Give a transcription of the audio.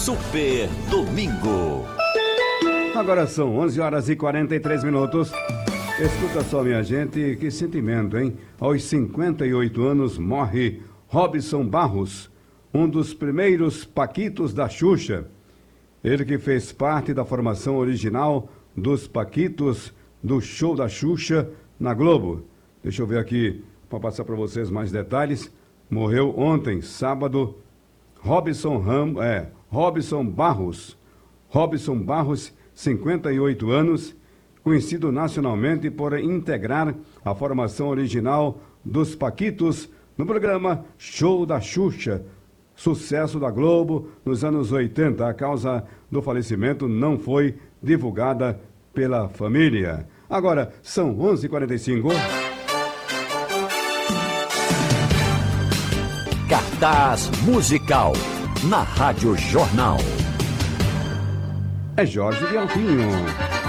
Super Domingo. Agora são 11 horas e 43 minutos. Escuta só, minha gente, que sentimento, hein? Aos 58 anos morre Robson Barros, um dos primeiros Paquitos da Xuxa. Ele que fez parte da formação original dos Paquitos do show da Xuxa na Globo. Deixa eu ver aqui, para passar para vocês mais detalhes. Morreu ontem, sábado, Robson Barros. Robson Barros, 58 anos, conhecido nacionalmente por integrar a formação original dos Paquitos no programa Show da Xuxa, sucesso da Globo nos anos 80. A causa do falecimento não foi divulgada pela família. Agora, são 11h45. Cartaz musical na Rádio Jornal. É Jorge de Altinho.